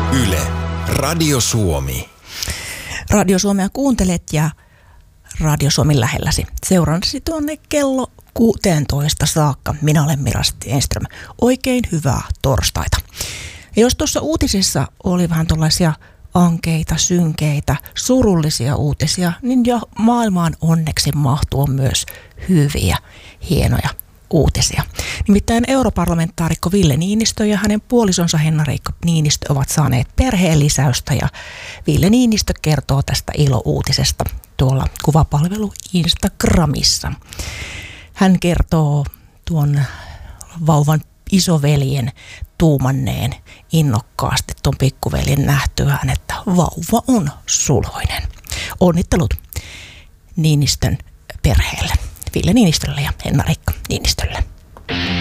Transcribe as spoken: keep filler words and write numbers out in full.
Yle, Radio Suomi. Radio Suomea kuuntelet ja Radio Suomen lähelläsi. Seurannasi tuonne kello kuusitoista saakka. Minä olen Mira Stenström. Oikein hyvää torstaita. Ja jos tuossa uutisissa oli vähän tuollaisia ankeita, synkeitä, surullisia uutisia, niin jo maailmaan onneksi mahtuu myös hyviä, hienoja uutisia. Nimittäin europarlamentaarikko Ville Niinistö ja hänen puolisonsa Henna-Riikka Niinistö ovat saaneet perheen lisäystä ja Ville Niinistö kertoo tästä ilouutisesta tuolla kuvapalvelu Instagramissa. Hän kertoo tuon vauvan isoveljen tuumanneen innokkaasti tuon pikkuveljen nähtyään, että vauva on sulhoinen. Onnittelut Niinistön perheelle, Ville Niinistölle ja Henna-Riikka Niinistölle.